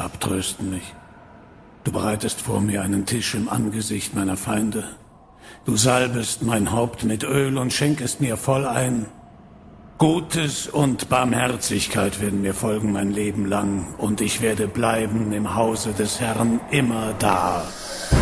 Stab trösten mich. Du bereitest vor mir einen Tisch im Angesicht meiner Feinde. Du salbest mein Haupt mit Öl und schenkest mir voll ein. Gutes und Barmherzigkeit werden mir folgen mein Leben lang, und ich werde bleiben im Hause des Herrn immer da.